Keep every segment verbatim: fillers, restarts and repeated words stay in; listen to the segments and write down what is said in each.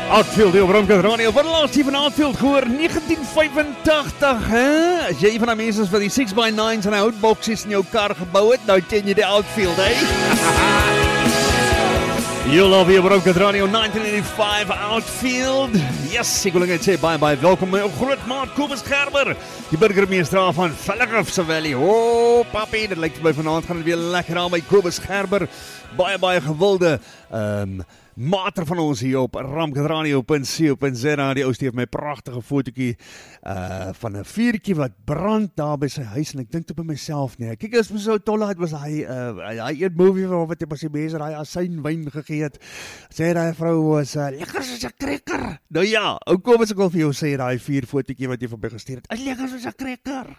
Outfield, die op Romkant Radio. Wat laatst hier van Outfield gehoor, negentien vyfentagtig, hè? As jy een van die mense is wat die six by nines en die houtboksies in jou kar gebouw het, nou ken jy die Outfield, hè? You love hier op Romkant Radio, negentien eighty-five Outfield. Yes, ek wil net sê, bye bye, welkom my groot maat Kobus Gerber, die burgemeester van Vellerhofse Valley. Oh, papi, dit lyk vir my vanaand gaan het weer lekker aan by Kobus Gerber. Baie, baie gewilde, um, mater van ons hier op ramkradio punt co punt za. Die ouste heeft my prachtige fotootjie uh, van 'n vuurtjie wat brand daar by sy huis, en ek dink toe by myself, nee, kyk, as my so tolle het, was hy, uh, hy, hy eet movie van wat hy pas die bezer, hy asyn wyn gegeet, sê die vrou was, uh, lekker soos 'n krekker. Nou ja, ou kom as ek wil vir jou sê, die vier fotootjie wat jy van my gestuur het, is lekker soos 'n krekker.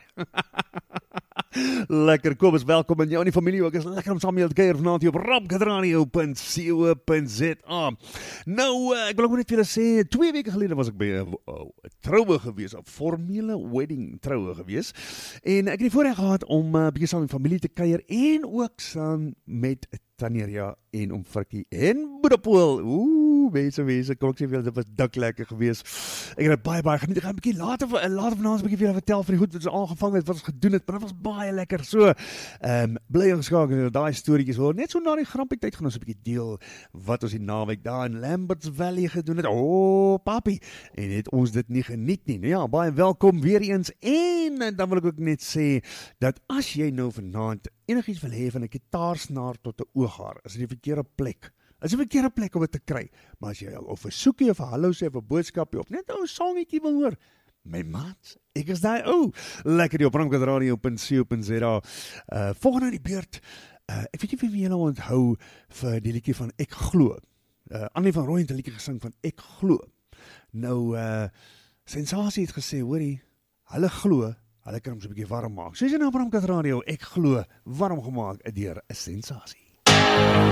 Lekker, Kobus, welkom in jou en die familie ook, is lekker om saam met jou te keer vanavond hier op ramkradio punt co punt za. Nou, uh, ek wil ook net vir julle sê, twee weke gelede was ek by 'n uh, troue gewees, 'n formele wedding troue gewees, en ek het die voorreg gehad om 'n uh, bietjie saam met familie te kuier, en ook saam met Taneria en om Frikkie en Boedepoel. Oeh, mense, mense, kom ek sê vir julle, dit was dik lekker gewees. Ek het baie, baie geniet. Ek gaan 'n bietjie later, later vanaand 'n bietjie vir julle vertel van die goed wat ons aangevang het, wat ons gedoen het, maar dit was baie lekker. So, um, bly ingeskakel en daai storieetjies hoor. Net so na die grappie tyd gaan ons 'n bietjie deel wat ons die naweek daar in Lamberts Valley gedoen het. Oh, papi, en het ons dit nie geniet nie. Nou ja, baie welkom weer eens, en dan wil ek ook net sê, dat as jy nou vanaand enigiets wil hê van 'n gitaarsnaar tot 'n ooghaar, is dit die verkeerde plek. Is die verkeerde plek om dit te kry. Maar as jy al of 'n soekie of 'n hallo sê of 'n boodskapie of net 'n songetjie wil hoor, my maat, ek is daai ou. Lekker die op ramkradio punt co punt za. Uh, volgende die beurt, uh, ek weet nie wie julle onthou vir die liedjie van Ek Glo. Uh, Annie van Rooyen het 'n liedjie gesing van Ek Glo. Nou, uh, Sensasie het gesê, hoorie, hulle glo, hulle kan hom so 'n bietjie warm maak. So is jy nou op Ramkradio, Ek Glo, warm gemaak deur 'n Sensasie.